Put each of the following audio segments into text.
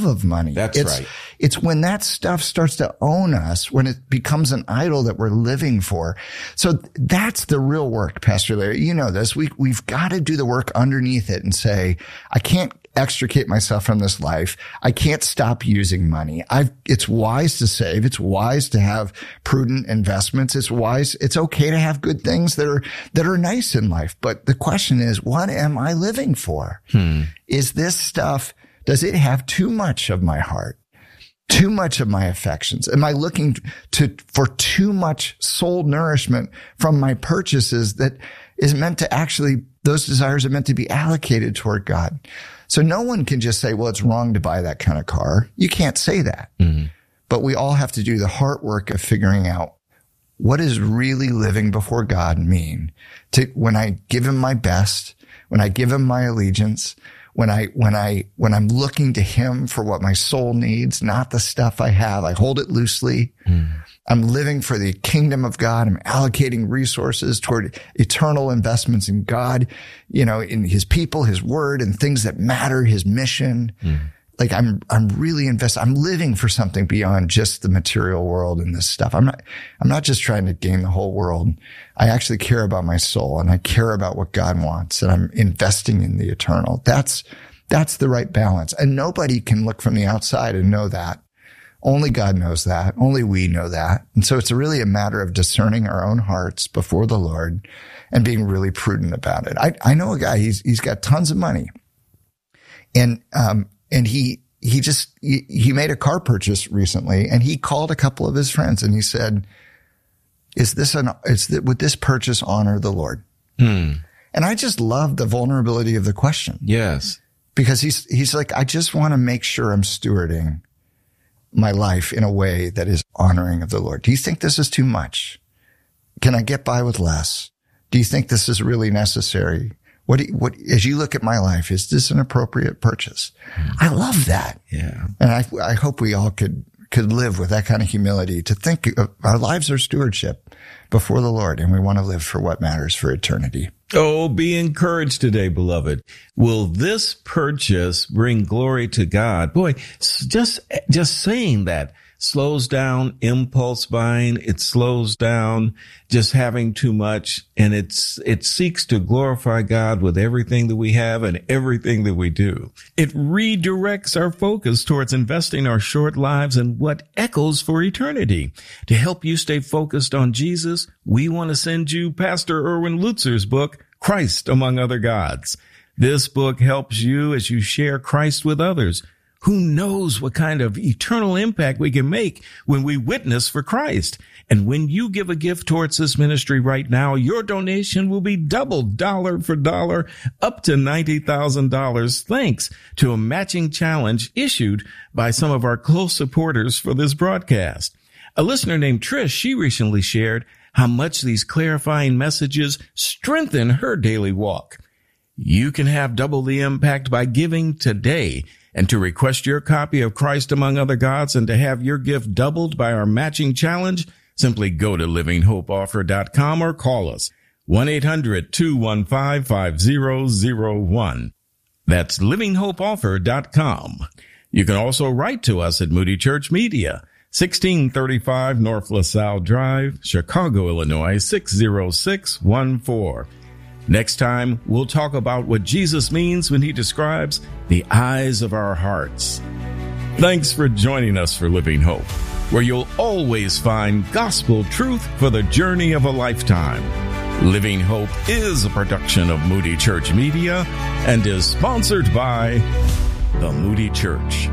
of money. That's right. It's when that stuff starts to own us, when it becomes an idol that we're living for. So that's the real work, Pastor Larry. You know this. We've got to do the work underneath it and say, I can't extricate myself from this life. I can't stop using money. It's wise to save. It's wise to have prudent investments. It's okay to have good things that are nice in life. But the question is, what am I living for? Is this stuff, does it have too much of my heart? Too much of my affections? Am I looking for too much soul nourishment from my purchases that is meant to actually, those desires are meant to be allocated toward God? So no one can just say, well, it's wrong to buy that kind of car. You can't say that. But we all have to do the heart work of figuring out, what does really living before God mean? When I give him my best, when I give him my allegiance, when I'm looking to him for what my soul needs, not the stuff I have, I hold it loosely. I'm living for the kingdom of God. I'm allocating resources toward eternal investments in God, in his people, his word, and things that matter, his mission. Like I'm really invested. I'm living for something beyond just the material world and this stuff. I'm not just trying to gain the whole world. I actually care about my soul, and I care about what God wants, and I'm investing in the eternal. That's the right balance. And nobody can look from the outside and know that. Only God knows that. Only we know that. And so it's really a matter of discerning our own hearts before the Lord and being really prudent about it. I know a guy, he's got tons of money, and he made a car purchase recently, and he called a couple of his friends and he said, would this purchase honor the Lord? And I just love the vulnerability of the question. Yes. Because he's like, I just want to make sure I'm stewarding my life in a way that is honoring of the Lord. Do you think this is too much? Can I get by with less? Do you think this is really necessary? What, as you look at my life, is this an appropriate purchase? I love that. Yeah. And I hope we all could live with that kind of humility, to think our lives are stewardship before the Lord, and we want to live for what matters for eternity. Oh, be encouraged today, beloved. Will this purchase bring glory to God? Boy, just saying that slows down impulse buying. It slows down just having too much, and it seeks to glorify God with everything that we have and everything that we do. It redirects our focus towards investing our short lives in what echoes for eternity. To help you stay focused on Jesus, we want to send you Pastor Erwin Lutzer's book, Christ Among Other Gods. This book helps you as you share Christ with others. Who knows what kind of eternal impact we can make when we witness for Christ? And when you give a gift towards this ministry right now, your donation will be doubled dollar for dollar, up to $90,000, thanks to a matching challenge issued by some of our close supporters for this broadcast. A listener named Trish, she recently shared how much these clarifying messages strengthen her daily walk. You can have double the impact by giving today. And to request your copy of Christ Among Other Gods and to have your gift doubled by our matching challenge, simply go to livinghopeoffer.com or call us 1-800-215-5001. That's livinghopeoffer.com. You can also write to us at Moody Church Media, 1635 North LaSalle Drive, Chicago, Illinois, 60614. Next time, we'll talk about what Jesus means when he describes the eyes of our hearts. Thanks for joining us for Living Hope, where you'll always find gospel truth for the journey of a lifetime. Living Hope is a production of Moody Church Media and is sponsored by the Moody Church.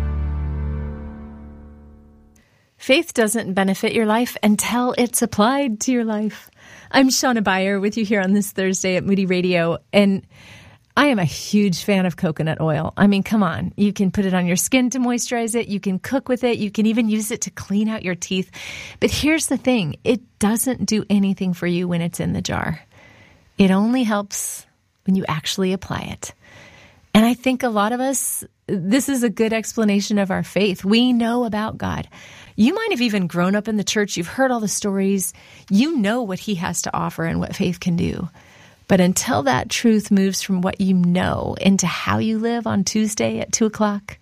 Faith doesn't benefit your life until it's applied to your life. I'm Shauna Beyer with you here on this Thursday at Moody Radio, and I am a huge fan of coconut oil. I mean, come on. You can put it on your skin to moisturize it. You can cook with it. You can even use it to clean out your teeth. But here's the thing. It doesn't do anything for you when it's in the jar. It only helps when you actually apply it. And I think a lot of us, this is a good explanation of our faith. We know about God. You might have even grown up in the church. You've heard all the stories. You know what he has to offer and what faith can do. But until that truth moves from what you know into how you live on Tuesday at 2 o'clock,